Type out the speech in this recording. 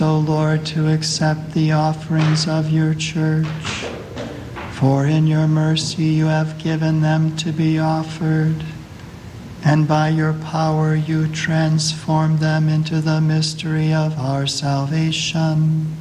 O Lord, to accept the offerings of your church, for in your mercy you have given them to be offered, and by your power you transform them into the mystery of our salvation.